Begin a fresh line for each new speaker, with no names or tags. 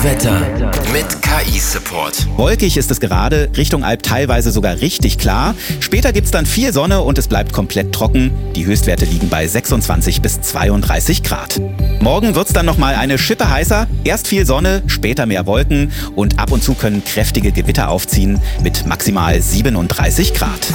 Wetter mit KI-Support.
Wolkig ist es gerade, Richtung Alp teilweise sogar richtig klar. Später gibt's dann viel Sonne und es bleibt komplett trocken. Die Höchstwerte liegen bei 26 bis 32 Grad. Morgen wird's dann nochmal eine Schippe heißer. Erst viel Sonne, später mehr Wolken und ab und zu können kräftige Gewitter aufziehen mit maximal 37 Grad.